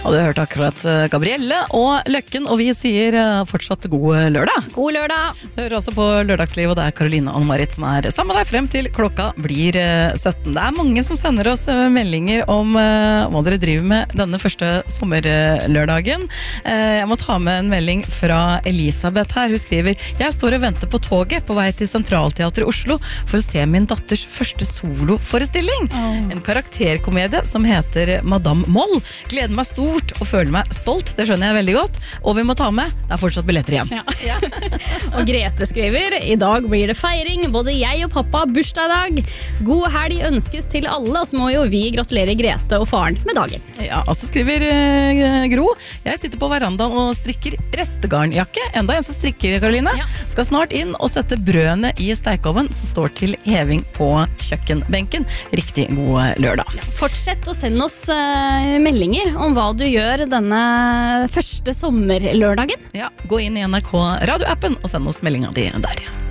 Og du hørte akkurat Gabrielle og Løkken, og vi sier fortsatt god lørdag. God lørdag. Du hører også på Lørdagsliv, og det er Karoline og Marit som er sammen med deg frem til klokka blir 17. Det er mange som sender oss meldinger om hva dere driver med denne første sommerlørdagen. Jeg må ta med en melding fra Elisabeth her. Hun skriver: Jeg står og venter på toget på vei til Centralteatret i Oslo for å se min datters første soloforestilling. En karakterkomedie som heter Madame Moll. Gleder meg stort og føler meg stolt, det skjønner jeg veldig godt. Og vi må ta med, det er fortsatt billetter igjen. Ja. Og Grete skriver: I dag blir det feiring, både jeg og pappa har bursdag i dag. God helg ønskes til alle, og så må jo vi gratulere Grete og faren med dagen. Ja, og så skriver Gro: Jeg sitter på verandaen og strikker restegarnjakke. Enda en som strikker, Karoline. Ja. Skal snart inn og sette brødene i stekeovnen som står til heving på kjøkkenbenken. Riktig god lørdag. Fortsett å sende oss meldinger om hva du gjør denne første sommerlørdagen. Ja, gå inn i NRK radioappen og send oss meldinga di der.